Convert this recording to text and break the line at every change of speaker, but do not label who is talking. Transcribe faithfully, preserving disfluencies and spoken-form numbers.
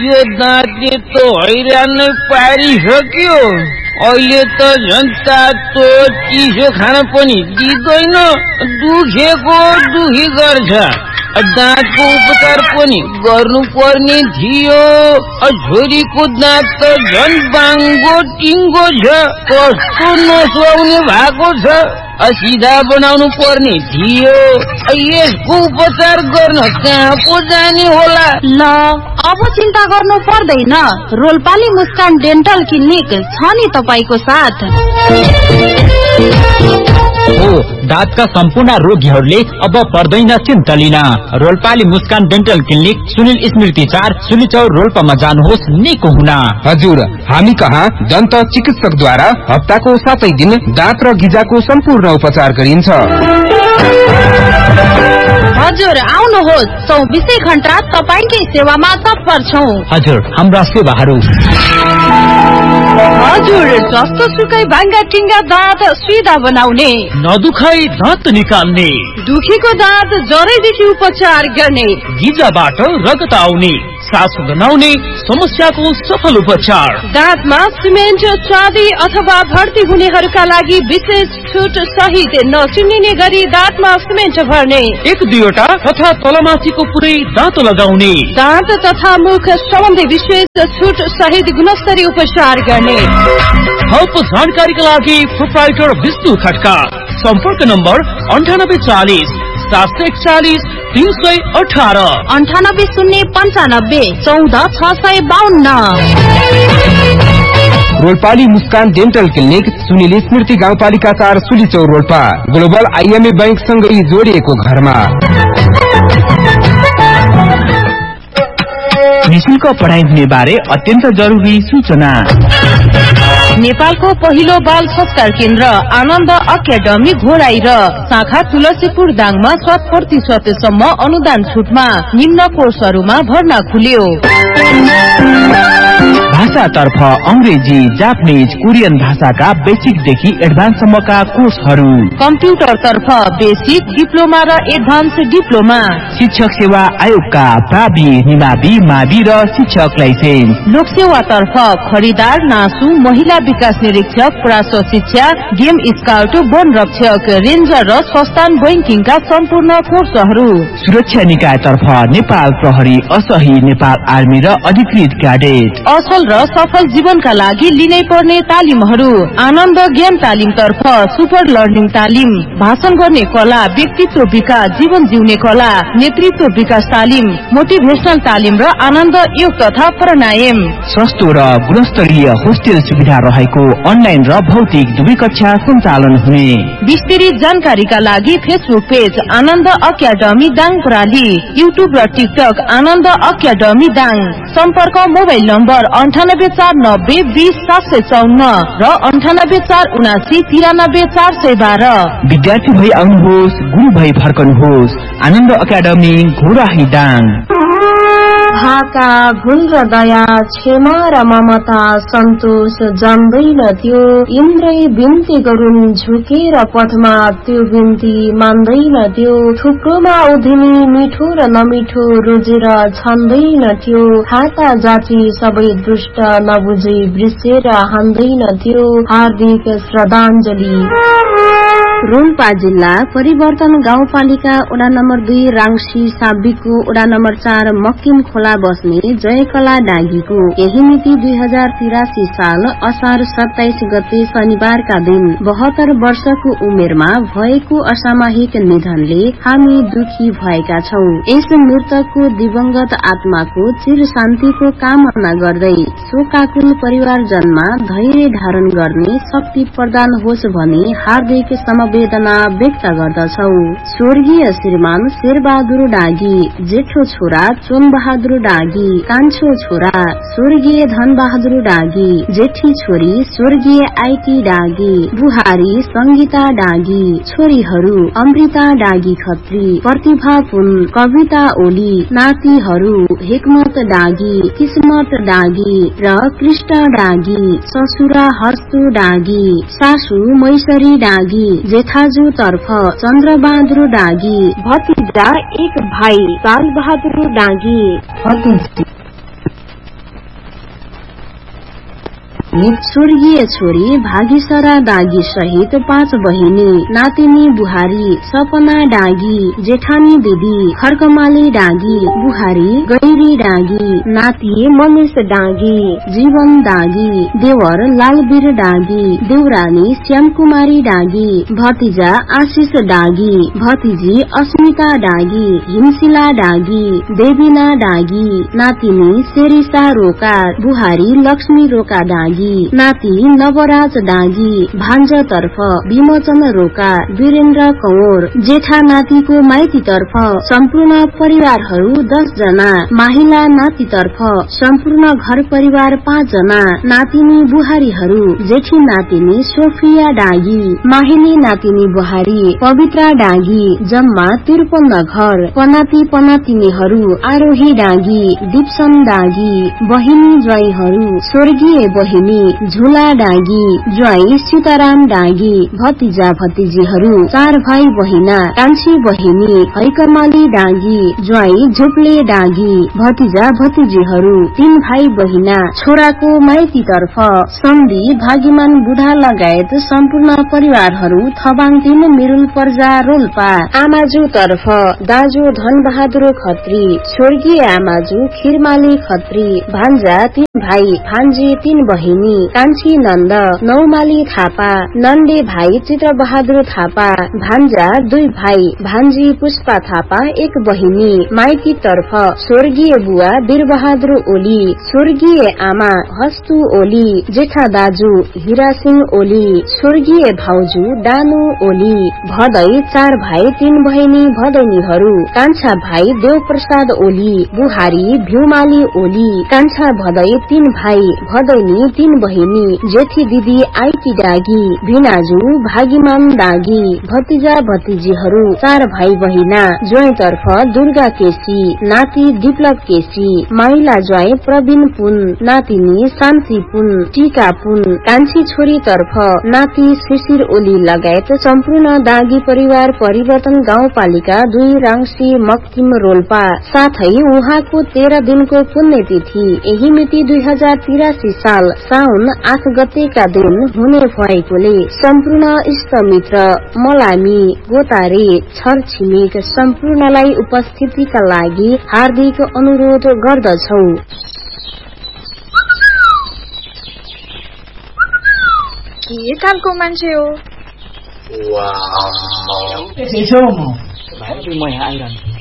यो दाँतले त हैरान नै पारिसक्यो। अहिले त जनता तो चिसो खान पनि दिँदैन, दुखेको दुखी गर्छ। दाँतको उपचार पनि गर्नु पर्ने थियो। छोरीको दाँत त झन् बाङ्गो टिङ्गो छ, कस्तो नसुहाउने भएको छ। सिधा बनाउनु पर्ने थियो। यसको उपचार गर्न कहाँ पो जाने होला?
ल अब चिन्ता गर्नु पर्दैन, रोल्पाली मुस्कान डेन्टल क्लिनिक छ नि तपाईको साथ।
हो, दाँतका सम्पूर्ण रोगीहरूले अब पर्दैन चिन्ता लिन। रोल्पाली मुस्कान डेन्टल क्लिनिक सुनिल स्मृति चार सुलिचौर रोल्पामा जानुहोस् निको हुन।
हजुर, हामी कहाँ दन्त चिकित्सकद्वारा हप्ताको सातै दिन दाँत र गिजाको सम्पूर्ण उपचार गरिन्छ।
हजुर आउनुहोस्, चौबिसै घण्टा तपाईकै सेवामा तत्पर छौं।
हजुर, हाम्रा सेवाहरू
हजुर जस्तो सुकै भाङ्गा टिङ्गा दाँत सिधा बनाउने,
नदुखाई दाँत निकाल्ने,
दुखीको दाँत जरैदेखि उपचार गर्ने,
गिजाबाट रगत आउने, सास गनाउने समस्याको सफल उपचार,
दाँतमा सिमेन्ट चाँदी अथवा भर्ती हुनेहरूका लागि विशेष छुट सहित नचिनिने गरी दाँतमा सिमेन्ट भर्ने,
एक दुईवटा तथा तलमाथिको पुरै दाँत लगाउने,
दाँत तथा मुख सम्बन्धी विशेष छुट सहित गुणस्तरीय उपचार गर्ने।
थप जानकारीका लागि प्रोप्राइटर विष्णु खड्का, सम्पर्क नम्बर अन्ठानब्बे चालिस सात सय एकचालिस तीन सय अठारह,
अन्ठानब्बे शून्य पन्चानब्बे चौध छ सय बाहन्न।
रोल्पाली मुस्कान डेन्टल क्लिनिक सुनिल स्मृति गाउँपालिका चार सुलिचौर रोल्पा, ग्लोबल आइएमए बैंक सँगै जोडिएको घरमा।
निशुल्क पढाइ हुने बारे अत्यन्त जरुरी सूचना।
नेपालको पहिलो बाल संस्कार केन्द्र आनन्द अकादमी घोराई र शाखा तुलसीपुर दाङमा शत प्रतिशत सम्म अनुदान छुटमा निम्न कोर्सहरूमा भर्ना खुल्यो।
भाषातर्फ अंग्रेजी, जापानिज, कोरियन भाषाका बेसिकदेखि एडभान्ससम्मका कोर्सहरू,
कम्प्युटर तर्फ बेसिक, डिप्लोमा र एडभान्स डिप्लोमा,
शिक्षक सेवा आयोगका प्रावि, निमावि, मावि र शिक्षक लाइसेन्स,
लोक सेवा तर्फ खरिदार, नासु, महिला विकास निरीक्षक, प्रास शिक्षा, गेम स्काउट, वन रक्षक, रेन्जर र संस्थान बैंकिङका सम्पूर्ण कोर्सहरू,
सुरक्षा निकाय तर्फ नेपाल प्रहरी, असही, नेपाल आर्मी र अधिकृत क्याडेट,
असल र सफल जीवनका लागि लिनै पर्ने तालिमहरू, आनन्द ज्ञान तालिम तर्फ सुपर लर्निङ तालिम, भाषण गर्ने कला, व्यक्तित्व विकास, जीवन जिउने कला, नेतृत्व विकास तालिम, मोटिभेशनल तालिम र आनन्द योग तथा प्राणायाम,
सस्तो र गुणस्तरीय होस्टेल सुविधा रहेको अनलाइन र भौतिक दुवै कक्षा सञ्चालन हुने।
विस्तृत जानकारीका लागि फेसबुक पेज आनन्द अकादमी दाङ प्रणाली, युट्युब र टिकटक आनन्द अकादमी दाङ, सम्पर्क मोबाइल नम्बर अन्ठानब्बे चार नब्बे बीस सात सय चौन्न र अन्ठानब्बे चार उनासी तिरानब्बे चार सय बाह्र।
विद्यार्थी भई आउनुहोस्, गुरु भई फर्कनुहोस्। आनन्द अकादमी घोराही दाङ।
भाका भुल र दया, क्षमा र ममता, सन्तोष जान्दैन त्यो, इन्द्रै बिन्ती गरून् झुकेर पथमा, त्यो बिन्ती मान्दैन त्यो, थुप्रोमा उधिनी मिठो र नमिठो, रोजेर छन्दैन त्यो, खाता जाति सबै दुष्ट नबुझी बिर्सेर हान्दैन त्यो। हार्दिक श्रद्धाञ्जली। रोल्पा जिल्ला परिवर्तन गाउँपालिका वडा नम्बर दुई राङ्सी साबिकको वडा नम्बर चार मक्किम खोला बस्ने जयकला डाँगीको यही मिति दुई हजार तिरासी साल असार सत्ताइस गते शनिबारका दिन बहत्तर वर्षको उमेरमा भएको असामाहिक निधनले हामी दुखी भएका छौं। यस मृतकको दिवंगत आत्माको चिर शान्तिको कामना गर्दै शोकाकुल परिवारजनमा धैर्य धारण गर्ने शक्ति प्रदान होस् भनी हार्दिक समवेदना व्यक्त गर्दछौ। स्वर्गीय श्रीमान शेरबहादुर डाँगी, जेठो छोरा चोन बहादुर डाँगी, कान्छो छोरा स्वर्गीय धन बहादुर डाँगी, जेठी छोरी स्वर्गीय आइटी डाँगी, बुहारी संगीता डाँगी, छोरीहरू अमृता डाँगी खत्री, प्रतिभा पुन, कविता ओली, नातिहरू हेकमत डाँगी, किस्मत डाँगी र कृष्ण डाँगी, ससुरा हस्तु डाँगी, सासू मैसरी डाँगी, जेठाजु तर्फ चन्द्रबहादुर डाँगी, भतिजा एक भाइ लाल बहादुर डाँगी, भतिजी स्वर्गीय छोरी भागीसरा डागी सहित पाँच बहिनी नातिनी बुहारी सपना डागी जेठानी दिदी खर्कमाली डागी बुहारी गैरी डागी नाति मनिष डागी जीवन डागी देवर लालवीर डागी देउरानी श्यामकुमारी डागी भतिजा आशिष डागी भतिजी अस्मिता डागी हिमशिला डागी देवीना डागी नातिनी शेरिसा रोका बुहारी लक्ष्मी रोका डागी नाति नवराज डागी भान्जातर्फ विमोचन रोका वीरेन्द्र कौर जेठा नातिको माइतीतर्फ सम्पूर्ण परिवारहरू दस जना माहिला नातितर्फ सम्पूर्ण घर परिवार पाँच जना नातिनी बुहारीहरू जेठी नातिनी सोफिया डागी माहिली नातिनी बुहारी पवित्रा डागी जम्मा त्रिपन्न घर पनाती पनातिनीहरू आरोही डागी दीप्सन डागी बहिनी ज्वाइँहरू स्वर्गीय बहिनी झुला डागी ज्वाइँ सीताराम डागी भतिजा भतिजीहरू चार भाइ बहिना कान्छी बहिनी हैकमाली डागी ज्वाइँ झुप्ले डागी भतिजा भतिजीहरू तीन भाइ बहिना छोराको माइतीतर्फ सम्धी भागीमान बुढा लगायत सम्पूर्ण परिवारहरू थबाङ तीन मिरुल पर्जा रोल्पा आमाजु तर्फ दाजु धनबहादुर खत्री स्वर्गीय आमाजु खिरमाली खत्री भान्जा तीन भाइ भान्जी तीन बहिनी कान्छी नन्द नौमाली थापा नन्दे भाइ चित्र बहादुर थापा भान्जा दुई भाइ भान्जी पुष्पा थापा एक बहिनी माइती तर्फ स्वर्गीय बुवा वीरबहादुर ओली स्वर्गीय आमा हस्तु ओली जेठा दाजु हिरा सिंह ओली स्वर्गीय भाउजू डानु ओली भदै चार भाइ तीन बहिनी भदैनीहरू कान्छा भाइ देवप्रसाद ओली बुहारी भ्यूमाली ओली कान्छा भदै तीन भाइ भदैनी तीन बहिनी जेठी दिदी आइकी डागी भिनाजु भागीमान डागी भतिजा भतिजीहरू चार भाइ बहिना ज्वाइँतर्फ दुर्गा केसी नाति विप्लव केसी माइला ज्वाइँ प्रवीण पुन नातिनी शान्ति पुन टीका पुन कान्छी छोरी तर्फ नाति शिशिर ओली लगायत सम्पूर्ण दागी परिवार परिवर्तन गाउँपालिका दुई राङ्सी मक्किम रोल्पा साथै उहाँको तेह्र दिनको पुण्यतिथि यही मिति दुई हजार तिरासी साल साउन आठ गतेका दिन हुने भएकोले सम्पूर्ण इष्टमित्र मलामी गोतारे छरछिमेक सम्पूर्णलाई उपस्थितिका लागि हार्दिक अनुरोध गर्दछौ।
के कालको मान्छे हो?
त्यसै छौ म भाइ म यहाँ आइरहन्छु।